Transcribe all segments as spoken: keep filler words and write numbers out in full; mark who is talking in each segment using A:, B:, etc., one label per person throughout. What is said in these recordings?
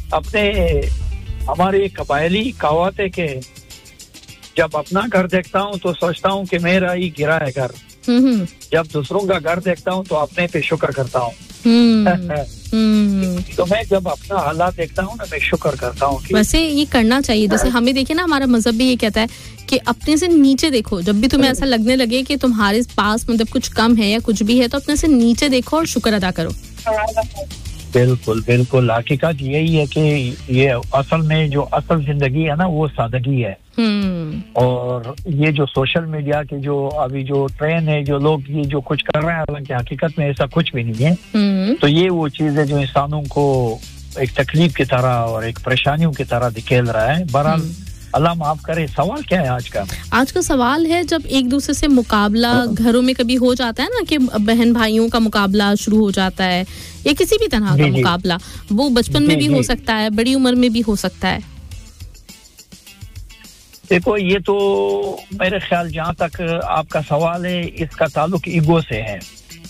A: अपने हमारी कबायली कहावत है कि जब अपना घर देखता हूँ तो सोचता हूँ कि मेरा ही गिरा है घर, जब दूसरों का घर देखता हूँ तो अपने पे शुक्र करता हूँ। तो मैं जब अपना हालात देखता हूँ ना, मैं शुक्र करता हूँ।
B: वैसे ये करना चाहिए, जैसे हमें देखिए ना, हमारा मजहब भी ये कहता है कि अपने से नीचे देखो। जब भी तुम्हें ऐसा लगने लगे कि तुम्हारे पास मतलब कुछ कम है या कुछ भी है, तो अपने से नीचे देखो और शुक्र अदा करो।
A: बिल्कुल बिल्कुल, हकीकत यही है कि ये असल में जो असल जिंदगी है ना, वो सादगी है। और ये जो सोशल मीडिया के जो अभी जो ट्रेंड है, जो लोग ये जो कुछ कर रहे हैं, हालांकि हकीकत में ऐसा कुछ भी नहीं है। तो ये वो चीज है जो इंसानों को एक तकलीफ की तरह और एक परेशानियों की तरह दिखेल रहा है। बहरहाल अल्लाह माफ करे। सवाल क्या है आज का? आज
B: का सवाल है, जब एक दूसरे से मुकाबला घरों में कभी हो जाता है ना, कि बहन भाइयों का मुकाबला शुरू हो जाता है, या किसी भी तरह का मुकाबला, वो बचपन में भी हो सकता है, बड़ी उम्र में भी हो सकता है।
A: देखो, ये तो मेरे ख्याल जहाँ तक आपका सवाल है, इसका ताल्लुक ईगो से है।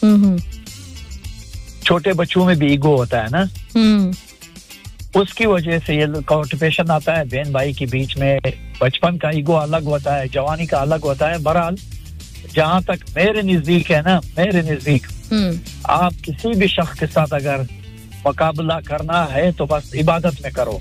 A: छोटे बच्चों में भी ईगो होता है ना, उसकी वजह से ये कॉम्पिटिशन आता है बहन भाई के बीच में। बचपन का ईगो अलग होता है, जवानी का अलग होता है। बहरहाल जहाँ तक मेरे नजदीक है ना, मेरे नजदीक आप किसी भी शख्स के साथ अगर मुकाबला करना है तो बस इबादत में करो।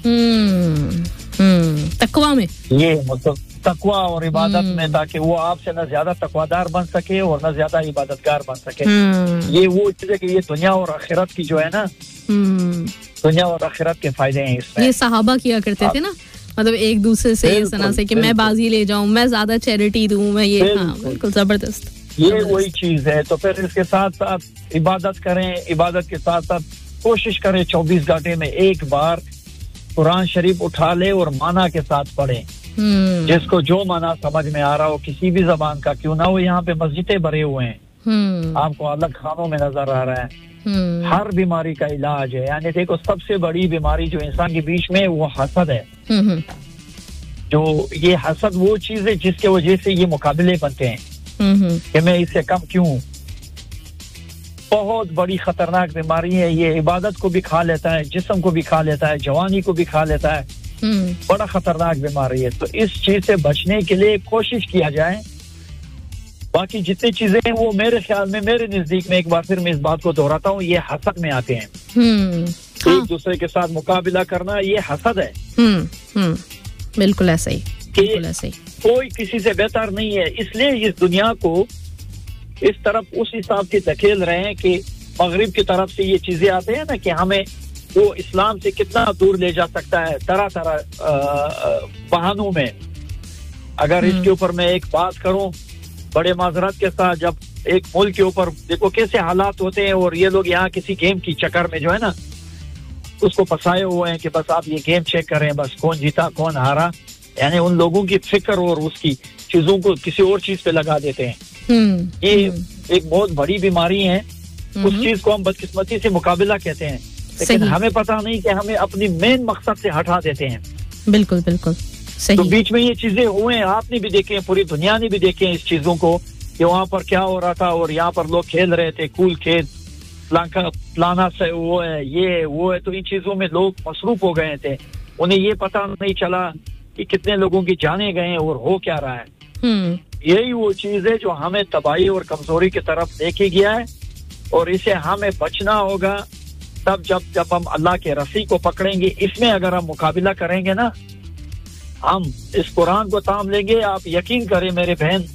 B: तकवा में,
A: ये मतलब तकवा और इबादत में, ताकि वो आपसे न ज्यादा तकवादार बन सके और न ज्यादा इबादतगार बन सके। ये वो चीज है कि ये दुनिया और आखिरत की जो है ना, दुनिया और आखिरत के फायदे हैं इसमें।
B: ये सहाबा किया करते थे ना, मतलब एक दूसरे से इस तरह से कि मैं बाजी ले जाऊं, मैं ज्यादा चैरिटी दूं, मैं ये। हाँ, बिल्कुल जबरदस्त।
A: ये वही चीज है। तो फिर इसके साथ साथ इबादत करें, इबादत के साथ साथ कोशिश करें चौबीस घंटे में एक बार कुरान शरीफ उठा ले और माना के साथ पढ़े। जिसको जो माना समझ में आ रहा हो, किसी भी जबान का क्यों ना हो। यहाँ पे मस्जिदें भरे हुए हैं, आपको अलग खानों में नजर आ रहा है। हर बीमारी का इलाज है। यानी देखो, सबसे बड़ी बीमारी जो इंसान के बीच में है वो हसद है। जो ये हसद वो चीज है जिसके वजह से ये मुकाबले बनते हैं कि मैं इससे कम क्यों। बहुत बड़ी खतरनाक बीमारी है ये। इबादत को भी खा लेता है, जिस्म को भी खा लेता है, जवानी को भी खा लेता है। बड़ा खतरनाक बीमारी है। तो इस चीज से बचने के लिए कोशिश किया जाए। बाकी जितनी चीजें हैं वो मेरे ख्याल में, मेरे नजदीक में, एक बार फिर मैं इस बात को दोहराता हूँ, ये हसद में आते हैं। हाँ। एक दूसरे के साथ मुकाबला करना, ये हसद है।
B: हुँ, हुँ, बिल्कुल ऐसा ही, बिल्कुल ऐसा ही।
A: कोई किसी से बेहतर नहीं है। इसलिए इस दुनिया को इस तरफ उस हिसाब से धकेल रहे हैं कि मगरिब की तरफ से ये चीजें आते हैं ना, कि हमें वो इस्लाम से कितना दूर ले जा सकता है तरह तरह बहानों में। अगर इसके ऊपर मैं एक बात करूं बड़े माजरत के साथ, जब एक मुल्क के ऊपर देखो कैसे हालात होते हैं, और ये लोग यहाँ किसी गेम की चक्कर में जो है ना, उसको फंसाए हुए हैं कि बस आप ये गेम चेक करें, बस कौन जीता कौन हारा। यानी उन लोगों की फिक्र और उसकी चीजों को किसी और चीज पे लगा देते हैं। ये एक बहुत बड़ी बीमारी है। उस चीज को हम बदकिस्मती से मुकाबला कहते हैं, लेकिन हमें पता नहीं कि हमें अपनी मेन मकसद से हटा देते हैं।
B: बिल्कुल बिल्कुल सही।
A: तो बीच में ये चीजें हुए हैं, आपने भी देखे हैं, पूरी दुनिया ने भी देखे हैं इस चीजों को, कि वहाँ पर क्या हो रहा था और यहाँ पर लोग खेल रहे थे, कूल खेल प्लाना से वो है, ये वो है। तो इन चीजों में लोग मसरूफ हो गए थे, उन्हें ये पता नहीं चला कि कितने लोगों की जाने गए और हो क्या रहा है। यही वो चीज है जो हमें तबाही और कमजोरी की तरफ लेके गया है, और इसे हमें बचना होगा तब जब जब हम अल्लाह के रस्सी को पकड़ेंगे। इसमें अगर हम मुकाबला करेंगे ना, हम इस कुरान को थाम लेंगे, आप यकीन करें मेरे बहन,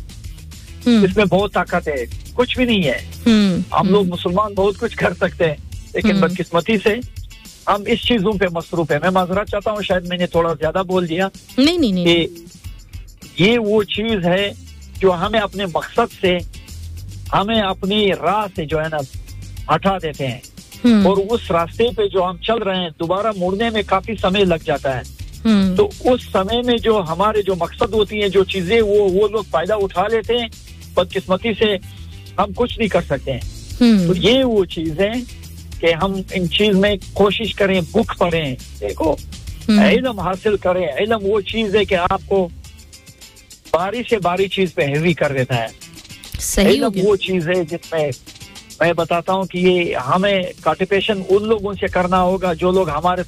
A: इसमें बहुत ताकत है, कुछ भी नहीं है। हम लोग मुसलमान बहुत कुछ कर सकते हैं, लेकिन बदकिस्मती से हम इस चीजों पे मसरूफ है। मैं माजरत चाहता हूँ, शायद मैंने थोड़ा ज्यादा बोल दिया।
B: नहीं नहीं नहीं,
A: कि ये वो चीज है जो हमें अपने मकसद से, हमें अपनी राह से जो है ना हटा देते हैं, और उस रास्ते पे जो हम चल रहे हैं दोबारा मुड़ने में काफी समय लग जाता है। तो उस समय में जो हमारे जो मकसद होती है, जो चीजें वो वो लोग फायदा उठा लेते हैं, बदकिस्मती से हम कुछ नहीं कर सकते हैं। तो ये वो चीज है कि हम इन चीज में कोशिश करें, बुक पढ़ें, देखो इल्म हासिल करें। इल्म वो चीज है कि आपको बारी से बारी चीज पे हेवी कर देता है।
B: सही हो गया।
A: वो चीज है जिसमें मैं बताता हूँ कि ये हमें कॉन्टिपेशन उन लोगों से करना होगा जो लोग हमारे